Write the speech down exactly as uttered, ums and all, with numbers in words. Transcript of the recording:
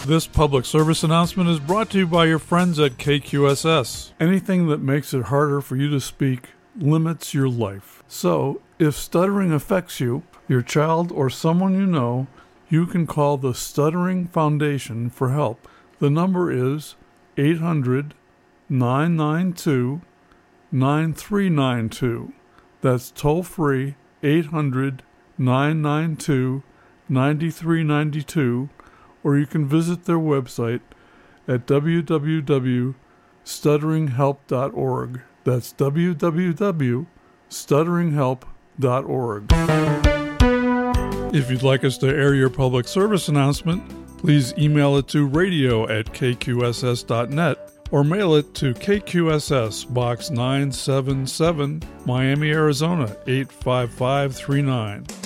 This public service announcement is brought to you by your friends at K Q S S. Anything that makes it harder for you to speak limits your life. So, if stuttering affects you, your child, or someone you know, you can call the Stuttering Foundation for help. The number is eight hundred, nine nine two, nine three nine two. That's toll free, eight hundred, nine nine two, nine three nine two, or you can visit their website at w w w dot stuttering help dot org. That's w w w dot stuttering help dot org. If you'd like us to air your public service announcement, please email it to radio at k q s s dot net or mail it to K Q S S, Box nine seven seven, Miami, Arizona eight five five three nine.